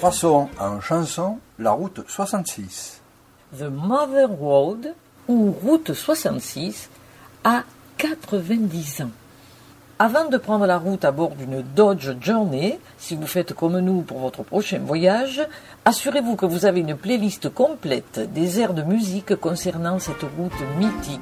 Passons en chanson la route 66. The Mother Road, ou route 66, a 90 ans. Avant de prendre la route à bord d'une Dodge Journey, si vous faites comme nous pour votre prochain voyage, assurez-vous que vous avez une playlist complète des airs de musique concernant cette route mythique.